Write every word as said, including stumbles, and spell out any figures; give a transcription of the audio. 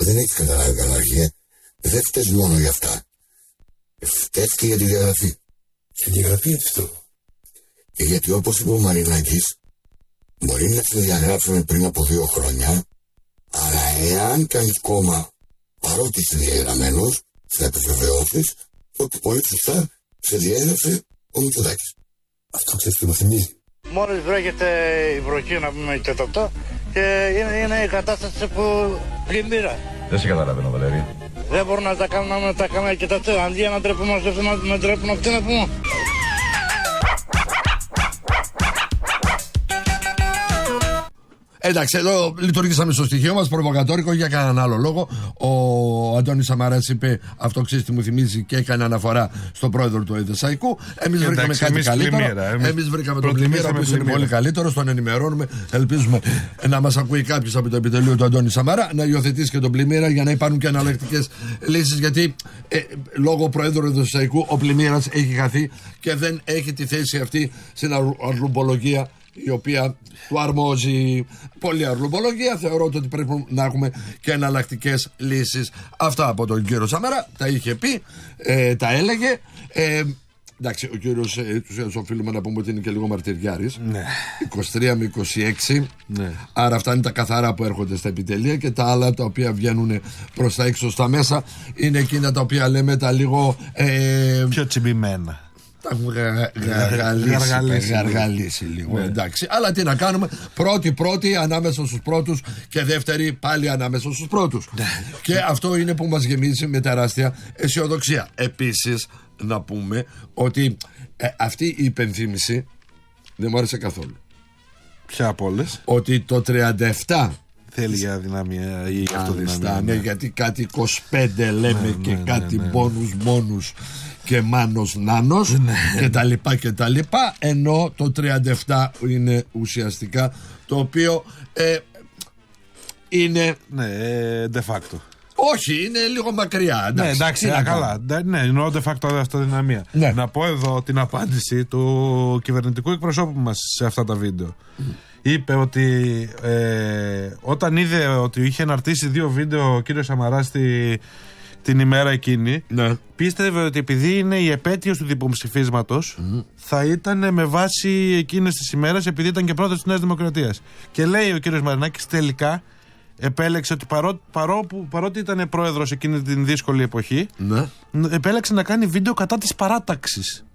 δεν έχεις καταλάβει καταρχήν. Δεν φταίς μόνο για αυτά. Φταίς και για τη διαγραφή. Και τη διαγραφή έτσι το. Και γιατί όπως είπε ο Μαρινάκης, μπορεί να σε διαγράψουμε πριν από δύο χρόνια, αλλά εάν κάνεις κόμμα παρότι είσαι διαγραμμένος, θα επιβεβαιώσεις ότι πολύ σωστά σε διέγραψε ο Μητσοτάκης. Αυτό ξέρεις τι μου θυμίζει. Μόλις βρέχεται η βροχή να πούμε και το αυτό και είναι, είναι η κατάσταση που πλημμύρα. Δεν σε καταλαβαίνω, Βαλέρη. Δεν μπορούν να τα κάνουν με τα καμία και τα τέτοια. Αντί να τρέπουμε να με τρέπουν αυτοί να πούμε. Εντάξει, εδώ λειτουργήσαμε στο στοιχείο μας, προβοκατόρικο για κανέναν άλλο λόγο. Ο Αντώνης Σαμαράς είπε αυτό, ξέρεις τι μου θυμίζει, και έκανε αναφορά στον πρόεδρο του ΕΔΕΣΑΙΚΟΥ. Εμείς βρήκαμε κάτι εμείς καλύτερο. Πλημμύρα, εμείς, εμείς βρήκαμε τον Πλημμύρα που είναι πολύ καλύτερο. Τον ενημερώνουμε. Ελπίζουμε να μας ακούει κάποιος από το επιτελείο του Αντώνη Σαμαρά, να υιοθετήσει και τον Πλημμύρα για να υπάρχουν και εναλλακτικές λύσεις. Γιατί ε, λόγω πρόεδρου του ΕΔΕΣΑΙΚΟΥ ο Πλημμύρας έχει χαθεί και δεν έχει τη θέση αυτή στην αρλουμπολογία, η οποία του αρμόζει. Πολλή αρλουμπολογία. Θεωρώ ότι πρέπει να έχουμε και εναλλακτικές λύσεις. Αυτά από τον κύριο Σαμαρά. Τα είχε πει, ε, τα έλεγε. Ε, εντάξει, ο κύριος ε, τους οφείλουμε να πούμε ότι είναι και λίγο μαρτυριάρης. Ναι. είκοσι τρία με είκοσι έξι. Ναι. Άρα αυτά είναι τα καθαρά που έρχονται στα επιτελεία, και τα άλλα τα οποία βγαίνουν προς τα έξω στα μέσα είναι εκείνα τα οποία λέμε τα λίγο ε, πιο τσιμπημένα. Τα έχουμε γαργαλίσει, γαργαλίσει λίγο, ναι. Εντάξει. Αλλά τι να κάνουμε, πρώτη πρώτη ανάμεσα στους πρώτους και δεύτερη πάλι ανάμεσα στους πρώτους. Και αυτό είναι που μας γεμίζει με τεράστια αισιοδοξία. Επίσης να πούμε ότι ε, αυτή η υπενθύμηση δεν μου άρεσε καθόλου. Ποια από όλες? Ότι το τριάντα επτά θέλει για δυναμία ή αυτοδυναμία. Ναι, γιατί κάτι είκοσι πέντε λέμε, ναι, και ναι, κάτι ναι, ναι. μπόνους μόνους και μάνος νάνος, ναι, και τα λοιπά και τα λοιπά, ενώ το τριάντα επτά είναι ουσιαστικά το οποίο ε, είναι ναι, de facto. Όχι, είναι λίγο μακριά. Εντάξει, ναι, εντάξει, είναι καλά. Ναι, εννοώ de facto αυτοδυναμία. Ναι. Να πω εδώ την απάντηση του κυβερνητικού εκπροσώπου μας σε αυτά τα βίντεο. Mm. Είπε ότι ε, όταν είδε ότι είχε αναρτήσει δύο βίντεο ο κύριος Σαμαράς στη, την ημέρα εκείνη, ναι, πίστευε ότι επειδή είναι η επέτειος του διποψηφίσματος, mm. θα ήταν με βάση εκείνες τις ημέρες, επειδή ήταν και πρόεδρος της Νέας Δημοκρατίας. Και λέει ο κύριος Μαρινάκης τελικά επέλεξε ότι παρό, παρό, παρότι ήταν πρόεδρος εκείνη την δύσκολη εποχή, ναι, επέλεξε να κάνει βίντεο κατά της παράταξης.